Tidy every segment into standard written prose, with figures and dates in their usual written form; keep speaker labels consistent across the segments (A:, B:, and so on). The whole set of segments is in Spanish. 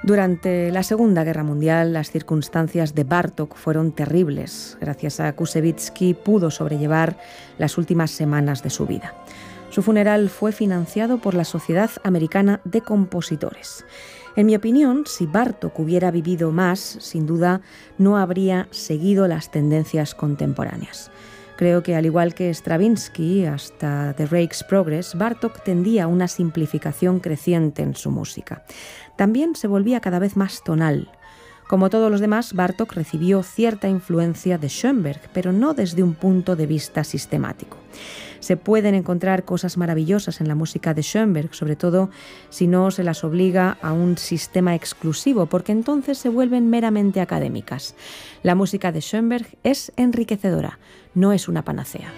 A: Durante la Segunda Guerra Mundial, las circunstancias de Bartók fueron terribles. Gracias a Kusevitsky pudo sobrellevar las últimas semanas de su vida. Su funeral fue financiado por la Sociedad Americana de Compositores. En mi opinión, si Bartók hubiera vivido más, sin duda no habría seguido las tendencias contemporáneas. Creo que, al igual que Stravinsky, hasta The Rake's Progress, Bartók tendía a una simplificación creciente en su música. También se volvía cada vez más tonal. Como todos los demás, Bartók recibió cierta influencia de Schoenberg, pero no desde un punto de vista sistemático. Se pueden encontrar cosas maravillosas en la música de Schoenberg, sobre todo si no se las obliga a un sistema exclusivo, porque entonces se vuelven meramente académicas. La música de Schoenberg es enriquecedora, no es una panacea.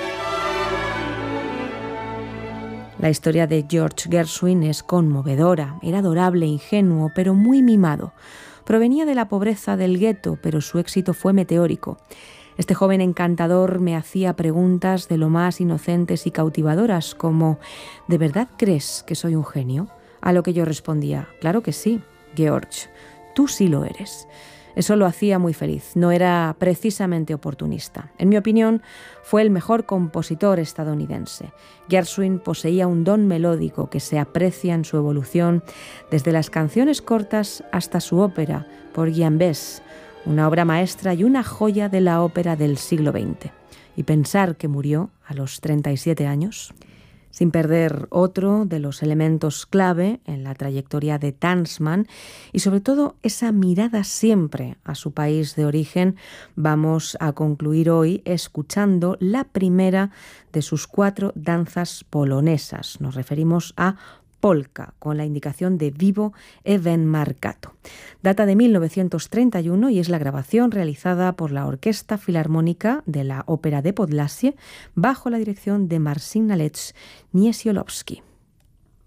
A: La historia de George Gershwin es conmovedora. Era adorable, ingenuo, pero muy mimado. Provenía de la pobreza del gueto, pero su éxito fue meteórico. Este joven encantador me hacía preguntas de lo más inocentes y cautivadoras, como ¿de verdad crees que soy un genio? A lo que yo respondía, claro que sí, George, tú sí lo eres. Eso lo hacía muy feliz, no era precisamente oportunista. En mi opinión, fue el mejor compositor estadounidense. Gershwin poseía un don melódico que se aprecia en su evolución desde las canciones cortas hasta su ópera, Porgy and Bess, una obra maestra y una joya de la ópera del siglo XX. Y pensar que murió a los 37 años, sin perder otro de los elementos clave en la trayectoria de Tansman y sobre todo esa mirada siempre a su país de origen, vamos a concluir hoy escuchando la primera de sus 4 danzas polonesas. Nos referimos a Polka, con la indicación de Vivo Even Marcato. Data de 1931 y es la grabación realizada por la Orquesta Filarmónica de la Ópera de Podlasie bajo la dirección de Marcin Nalec Niesiolowski.